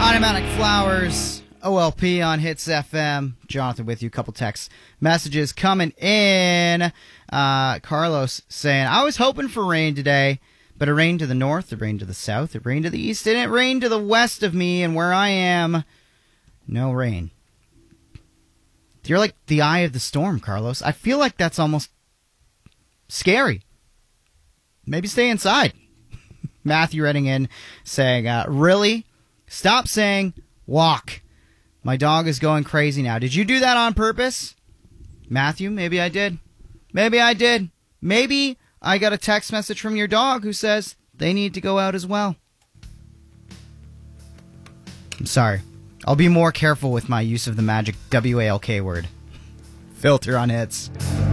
Automatic Flowers, OLP on Hits FM. Jonathan with you. Couple text messages coming in. Carlos saying, I was hoping for rain today, but it rained to the north, it rained to the south, it rained to the east, and it rained to the west of me, and where I am, no rain. You're like the eye of the storm, Carlos. I feel like that's almost scary. Maybe stay inside. Matthew writing in saying, really? Stop saying walk. My dog is going crazy now. Did you do that on purpose? Matthew, maybe I did. Maybe I did. Maybe I got a text message from your dog who says they need to go out as well. I'm sorry. I'll be more careful with my use of the magic WALK word. Filter on Hits.